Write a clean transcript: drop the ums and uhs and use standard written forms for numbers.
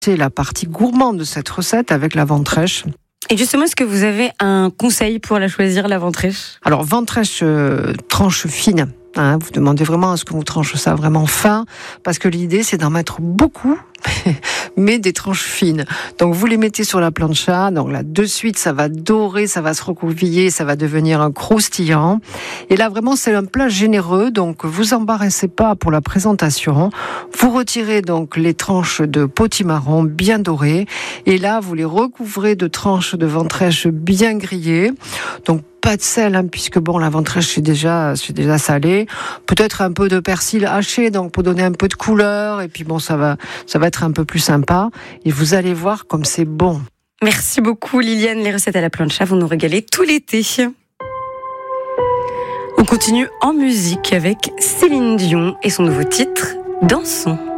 C'est la partie gourmande de cette recette avec la ventrèche. Et justement, est-ce que vous avez un conseil pour la choisir, la ventrèche ? Alors, ventrèche tranche fine. Vous demandez vraiment à ce que vous tranchez ça vraiment fin, parce que l'idée c'est d'en mettre beaucoup, mais des tranches fines. Donc vous les mettez sur la plancha, donc là de suite ça va dorer, ça va se recouviller, ça va devenir un croustillant. Et là vraiment c'est un plat généreux, donc vous embarrassez pas pour la présentation. Vous retirez donc les tranches de potimarron bien dorées, et là vous les recouvrez de tranches de ventrèche bien grillées. Donc pas de sel, puisque la ventrèche c'est déjà salé. Peut-être un peu de persil haché, donc pour donner un peu de couleur. Et puis ça va être un peu plus sympa. Et vous allez voir comme c'est bon. Merci beaucoup Liliane, les recettes à la plancha vont nous régaler tout l'été. On continue en musique avec Céline Dion et son nouveau titre, Dansons.